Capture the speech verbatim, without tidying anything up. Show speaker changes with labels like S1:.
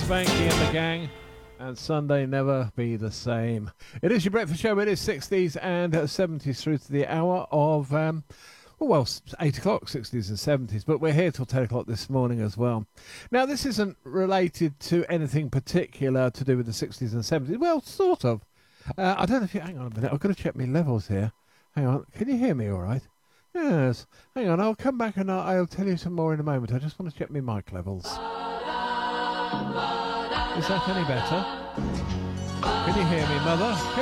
S1: Spanky and the gang, and Sunday never be the same. It is your breakfast show. It is sixties and seventies through to the hour of um, well, eight o'clock, sixties and seventies. But we're here till ten o'clock this morning as well. Now, this isn't related to anything particular to do with the sixties and seventies. Well, sort of. Uh, I don't know if you... Hang on a minute. I've got to check my levels here. Hang on. Can you hear me all right? Yes. Hang on. I'll come back and I'll, I'll tell you some more in a moment. I just want to check my mic levels. Is that any better? Can you hear me, Mother?